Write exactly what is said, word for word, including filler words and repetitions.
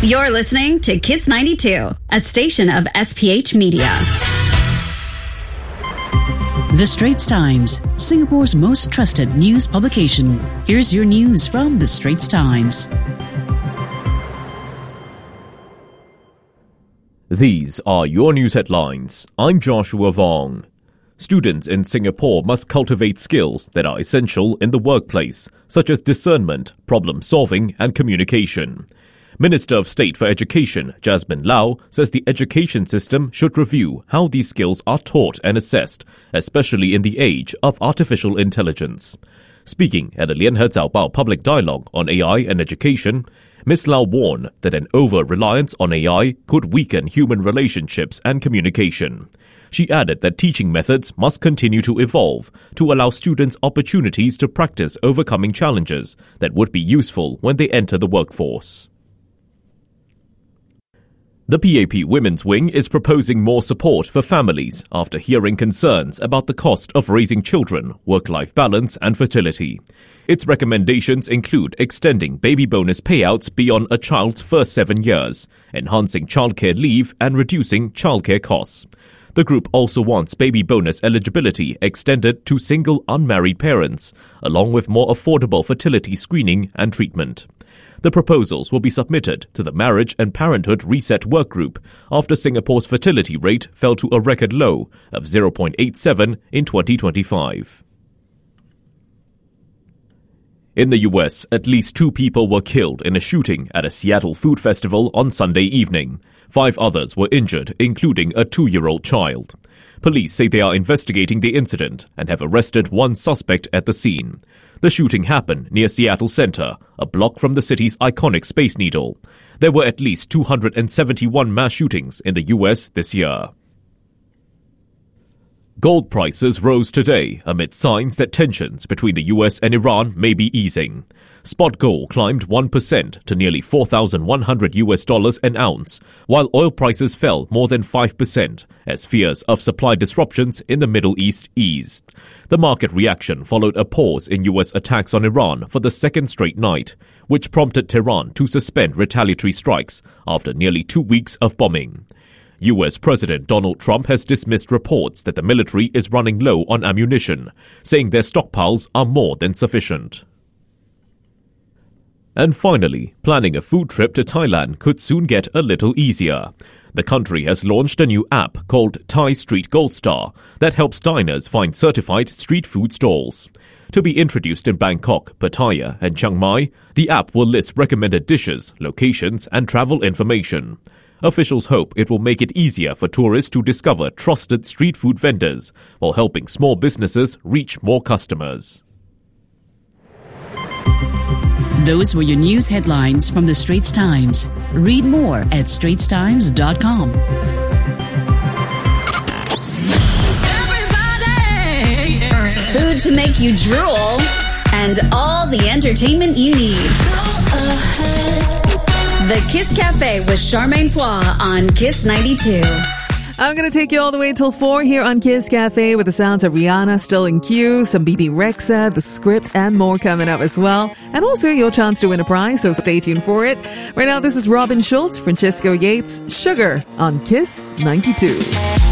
You're listening to Kiss ninety-two, a station of S P H Media. The Straits Times, Singapore's most trusted news publication. Here's your news from The Straits Times. These are your news headlines. I'm Joshua Vong. Students in Singapore must cultivate skills that are essential in the workplace, such as discernment, problem-solving and communication. Minister of State for Education, Jasmine Lau, says the education system should review how these skills are taught and assessed, especially in the age of artificial intelligence. Speaking at a Lianhe Zaobao public dialogue on A I and education, Miz Lau warned that an over-reliance on A I could weaken human relationships and communication. She added that teaching methods must continue to evolve to allow students opportunities to practice overcoming challenges that would be useful when they enter the workforce. The P A P Women's Wing is proposing more support for families after hearing concerns about the cost of raising children, work-life balance and fertility. Its recommendations include extending baby bonus payouts beyond a child's first seven years, enhancing childcare leave and reducing childcare costs. The group also wants baby bonus eligibility extended to single unmarried parents, along with more affordable fertility screening and treatment. The proposals will be submitted to the Marriage and Parenthood Reset Workgroup after Singapore's fertility rate fell to a record low of zero point eight seven in twenty twenty-five. In the U S, at least two people were killed in a shooting at a Seattle food festival on Sunday evening. Five others were injured, including a two-year-old child. Police say they are investigating the incident and have arrested one suspect at the scene. The shooting happened near Seattle Center, a block from the city's iconic Space Needle. There were at least two hundred seventy-one mass shootings in the U S this year. Gold prices rose today amid signs that tensions between the U S and Iran may be easing. Spot gold climbed one percent to nearly four thousand one hundred U S dollars an ounce, while oil prices fell more than five percent as fears of supply disruptions in the Middle East eased. The market reaction followed a pause in U S attacks on Iran for the second straight night, which prompted Tehran to suspend retaliatory strikes after nearly two weeks of bombing. U S President Donald Trump has dismissed reports that the military is running low on ammunition, saying their stockpiles are more than sufficient. And finally, planning a food trip to Thailand could soon get a little easier. The country has launched a new app called Thai Street Gold Star that helps diners find certified street food stalls. To be introduced in Bangkok, Pattaya and Chiang Mai, the app will list recommended dishes, locations and travel information. Officials hope it will make it easier for tourists to discover trusted street food vendors while helping small businesses reach more customers. Those were your news headlines from The Straits Times. Read more at straits times dot com. Food to make you drool, and all the entertainment you need. The Kiss Cafe with Charmaine Poix on Kiss ninety-two. I'm going to take you all the way till four here on Kiss Cafe with the sounds of Rihanna still in queue, some B B Rexha, The Script, and more coming up as well. And also your chance to win a prize, so stay tuned for it. Right now, this is Robin Schulz, Francesco Yates, Sugar on Kiss ninety-two.